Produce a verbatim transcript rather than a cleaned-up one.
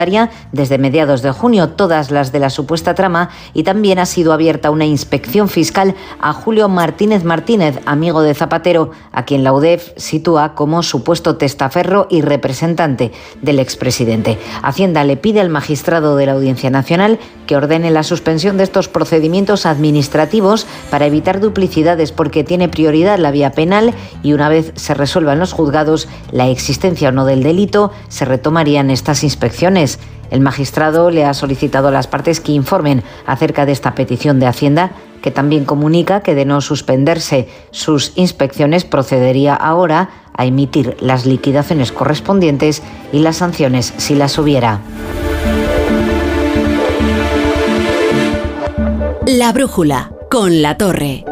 desde mediados de junio, todas las de la supuesta trama, y también ha sido abierta una inspección fiscal a Julio Martínez Martínez, amigo de Zapatero, a quien la U D E F sitúa como supuesto testaferro y representante del expresidente. Hacienda le pide al magistrado de la Audiencia Nacional que ordene la suspensión de estos procedimientos administrativos para evitar duplicidades, porque tiene prioridad la vía penal y una vez se resuelvan los juzgados la existencia o no del delito, se retomarían estas inspecciones. El magistrado le ha solicitado a las partes que informen acerca de esta petición de Hacienda, que también comunica que de no suspenderse sus inspecciones procedería ahora a emitir las liquidaciones correspondientes y las sanciones si las hubiera. La brújula con La Torre.